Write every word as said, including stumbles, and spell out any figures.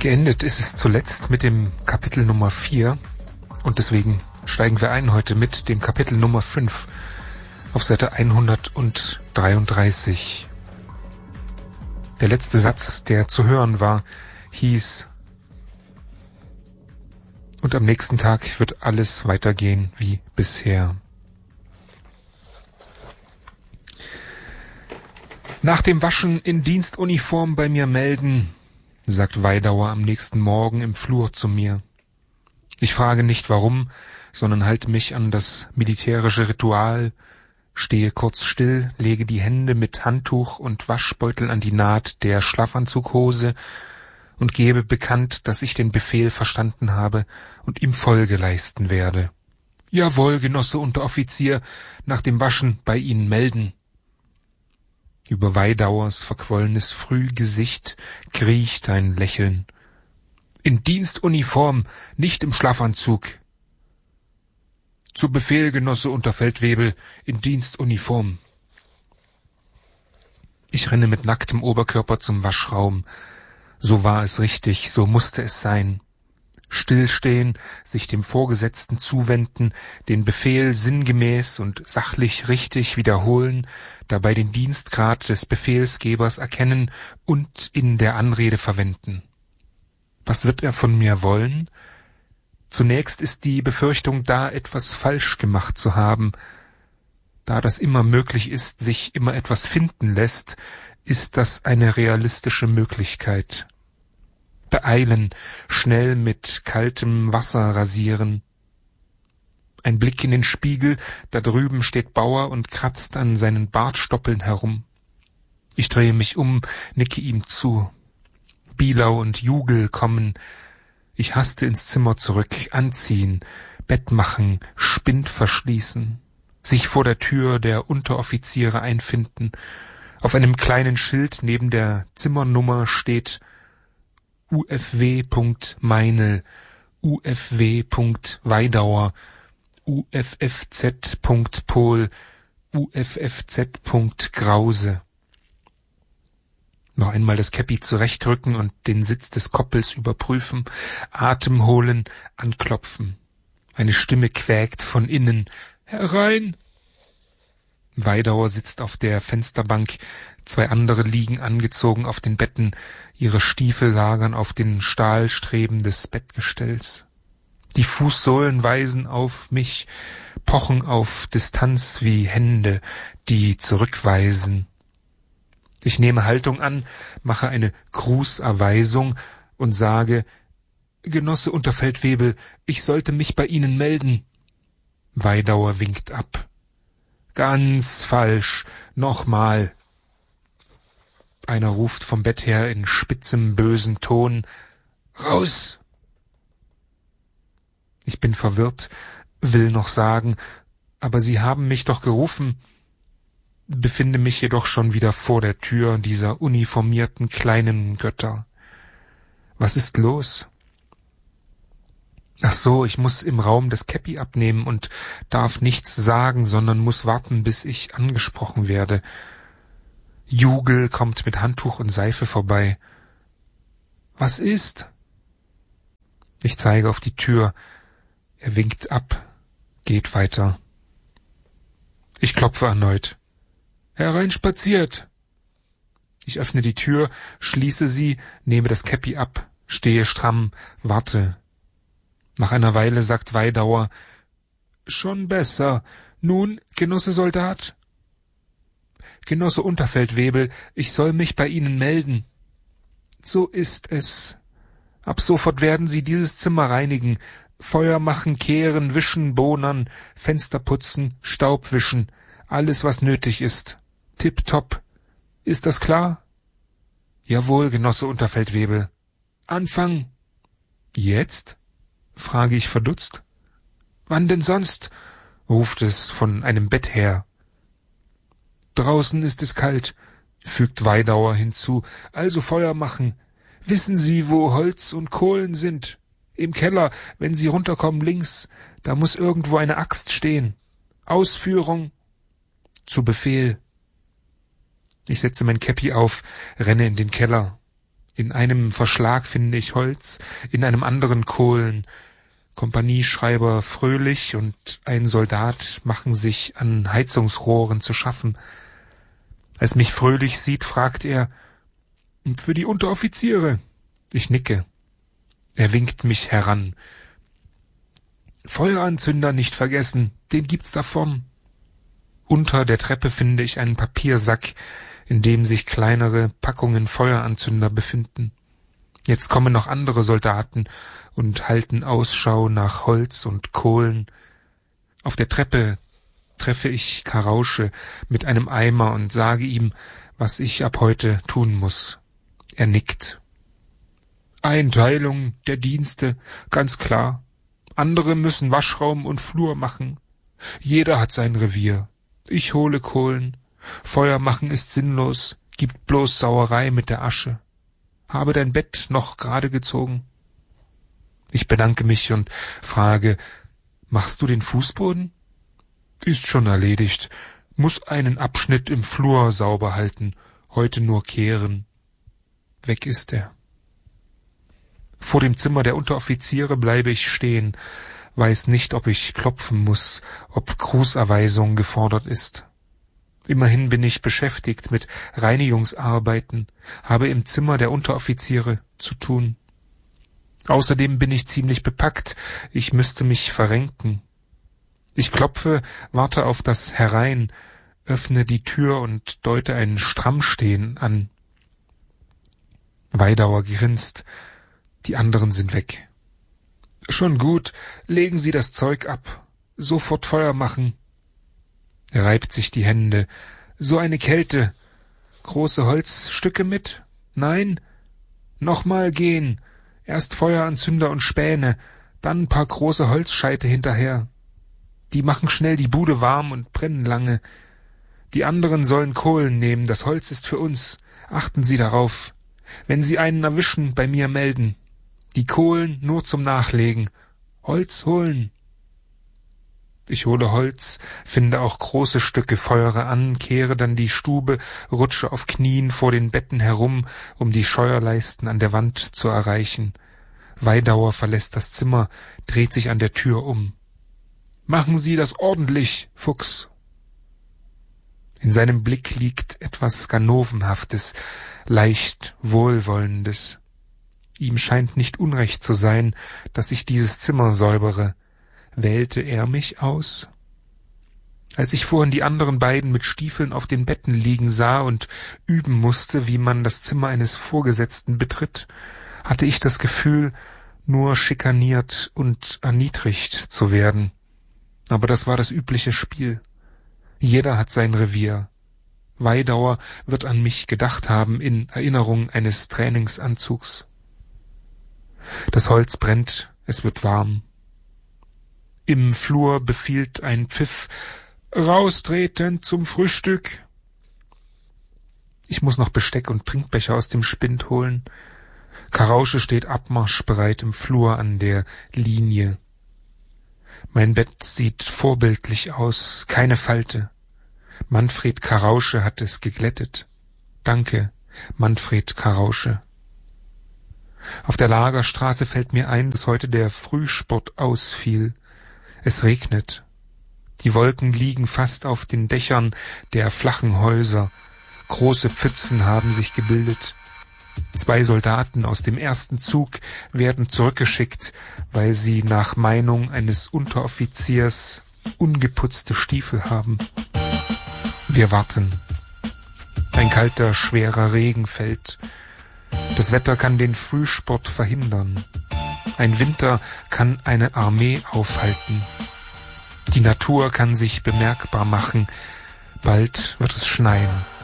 Geendet ist es zuletzt mit dem Kapitel Nummer vier und deswegen steigen wir ein heute mit dem Kapitel Nummer fünf auf Seite hundertdreiunddreißig. Der letzte Satz, der zu hören war, hieß: Und am nächsten Tag wird alles weitergehen wie bisher. Nach dem Waschen in Dienstuniform bei mir melden, sagt Weidauer am nächsten Morgen im Flur zu mir. Ich frage nicht warum, sondern halte mich an das militärische Ritual, stehe kurz still, lege die Hände mit Handtuch und Waschbeutel an die Naht der Schlafanzughose und gebe bekannt, dass ich den Befehl verstanden habe und ihm Folge leisten werde. Jawohl, Genosse Unteroffizier, nach dem Waschen bei Ihnen melden. Über Weidauers verquollenes Frühgesicht kriecht ein Lächeln. In Dienstuniform, nicht im Schlafanzug. Zu Befehl, Genosse Unterfeldwebel, in Dienstuniform. Ich renne mit nacktem Oberkörper zum Waschraum. So war es richtig, so musste es sein. Stillstehen, sich dem Vorgesetzten zuwenden, den Befehl sinngemäß und sachlich richtig wiederholen, dabei den Dienstgrad des Befehlsgebers erkennen und in der Anrede verwenden. Was wird er von mir wollen? Zunächst ist die Befürchtung da, etwas falsch gemacht zu haben. Da das immer möglich ist, sich immer etwas finden lässt, ist das eine realistische Möglichkeit. Beeilen, schnell mit kaltem Wasser rasieren. Ein Blick in den Spiegel, da drüben steht Bauer und kratzt an seinen Bartstoppeln herum. Ich drehe mich um, nicke ihm zu. Bielau und Jugel kommen. Ich haste ins Zimmer zurück, anziehen, Bett machen, Spind verschließen, sich vor der Tür der Unteroffiziere einfinden. Auf einem kleinen Schild neben der Zimmernummer steht U F W Meinl, U F W Weidauer, U F F Z Pohl, U F F Z Grause. Noch einmal das Käppi zurechtrücken und den Sitz des Koppels überprüfen, Atem holen, anklopfen. Eine Stimme quäkt von innen. Herein! Weidauer sitzt auf der Fensterbank, zwei andere liegen angezogen auf den Betten, ihre Stiefel lagern auf den Stahlstreben des Bettgestells. Die Fußsohlen weisen auf mich, pochen auf Distanz wie Hände, die zurückweisen. Ich nehme Haltung an, mache eine Grußerweisung und sage: Genosse Unterfeldwebel, ich sollte mich bei Ihnen melden. Weidauer winkt ab. Ganz falsch, nochmal. Einer ruft vom Bett her in spitzem, bösen Ton: Raus! Ich bin verwirrt, will noch sagen: Aber Sie haben mich doch gerufen, befinde mich jedoch schon wieder vor der Tür dieser uniformierten kleinen Götter. Was ist los? Ach so, ich muss im Raum das Käppi abnehmen und darf nichts sagen, sondern muss warten, bis ich angesprochen werde. Jugel kommt mit Handtuch und Seife vorbei. Was ist? Ich zeige auf die Tür. Er winkt ab, geht weiter. Ich klopfe erneut. Hereinspaziert! Ich öffne die Tür, schließe sie, nehme das Käppi ab, stehe stramm, warte. Nach einer Weile sagt Weidauer: Schon besser. Nun, Genosse Soldat? Genosse Unterfeldwebel, ich soll mich bei Ihnen melden. So ist es. Ab sofort werden Sie dieses Zimmer reinigen, Feuer machen, kehren, wischen, bohnern, Fenster putzen, Staub wischen, alles, was nötig ist. Tipptopp. Ist das klar? Jawohl, Genosse Unterfeldwebel. Anfang. Jetzt? Frage ich verdutzt. Wann denn sonst? Ruft es von einem Bett her. Draußen ist es kalt, fügt Weidauer hinzu, also Feuer machen. Wissen Sie, wo Holz und Kohlen sind? Im Keller, wenn Sie runterkommen, links, da muss irgendwo eine Axt stehen. Ausführung. Zu Befehl. Ich setze mein Käppi auf, renne in den Keller. In einem Verschlag finde ich Holz, in einem anderen Kohlen. Kompanieschreiber Fröhlich und ein Soldat machen sich an Heizungsrohren zu schaffen. Als mich Fröhlich sieht, fragt er, »Und für die Unteroffiziere?« Ich nicke. Er winkt mich heran. »Feueranzünder nicht vergessen, den gibt's da vorn.« Unter der Treppe finde ich einen Papiersack, in dem sich kleinere Packungen Feueranzünder befinden. Jetzt kommen noch andere Soldaten und halten Ausschau nach Holz und Kohlen. Auf der Treppe treffe ich Karausche mit einem Eimer und sage ihm, was ich ab heute tun muss. Er nickt. Einteilung der Dienste, ganz klar. Andere müssen Waschraum und Flur machen. Jeder hat sein Revier. Ich hole Kohlen. Feuer machen ist sinnlos, gibt bloß Sauerei mit der Asche. Habe dein Bett noch gerade gezogen? Ich bedanke mich und frage, machst du den Fußboden? Ist schon erledigt. Muss einen Abschnitt im Flur sauber halten. Heute nur kehren. Weg ist er. Vor dem Zimmer der Unteroffiziere bleibe ich stehen, weiß nicht, ob ich klopfen muss, ob Grußerweisung gefordert ist. Immerhin bin ich beschäftigt mit Reinigungsarbeiten, habe im Zimmer der Unteroffiziere zu tun. Außerdem bin ich ziemlich bepackt, ich müsste mich verrenken. Ich klopfe, warte auf das Herein, öffne die Tür und deute ein Strammstehen an. Weidauer grinst, die anderen sind weg. »Schon gut, legen Sie das Zeug ab. Sofort Feuer machen.« Er reibt sich die Hände. »So eine Kälte. Große Holzstücke mit? Nein? Nochmal gehen. Erst Feueranzünder und Späne, dann ein paar große Holzscheite hinterher. Die machen schnell die Bude warm und brennen lange. Die anderen sollen Kohlen nehmen, das Holz ist für uns. Achten Sie darauf. Wenn Sie einen erwischen, bei mir melden. Die Kohlen nur zum Nachlegen. Holz holen.« Ich hole Holz, finde auch große Stücke, feuere an, kehre dann die Stube, rutsche auf Knien vor den Betten herum, um die Scheuerleisten an der Wand zu erreichen. Weidauer verlässt das Zimmer, dreht sich an der Tür um. »Machen Sie das ordentlich, Fuchs!« In seinem Blick liegt etwas Ganovenhaftes, leicht Wohlwollendes. Ihm scheint nicht unrecht zu sein, dass ich dieses Zimmer säubere. Wählte er mich aus? Als ich vorhin die anderen beiden mit Stiefeln auf den Betten liegen sah und üben musste, wie man das Zimmer eines Vorgesetzten betritt, hatte ich das Gefühl, nur schikaniert und erniedrigt zu werden. Aber das war das übliche Spiel. Jeder hat sein Revier. Weidauer wird an mich gedacht haben in Erinnerung eines Trainingsanzugs. Das Holz brennt, es wird warm. Im Flur befiehlt ein Pfiff, »Raustreten zum Frühstück!« Ich muss noch Besteck und Trinkbecher aus dem Spind holen. Karausche steht abmarschbereit im Flur an der Linie. Mein Bett sieht vorbildlich aus, keine Falte. Manfred Karausche hat es geglättet. Danke, Manfred Karausche. Auf der Lagerstraße fällt mir ein, dass heute der Frühsport ausfiel. Es regnet. Die Wolken liegen fast auf den Dächern der flachen Häuser. Große Pfützen haben sich gebildet. Zwei Soldaten aus dem ersten Zug werden zurückgeschickt, weil sie nach Meinung eines Unteroffiziers ungeputzte Stiefel haben. Wir warten. Ein kalter, schwerer Regen fällt. Das Wetter kann den Frühsport verhindern. Ein Winter kann eine Armee aufhalten. Die Natur kann sich bemerkbar machen. Bald wird es schneien.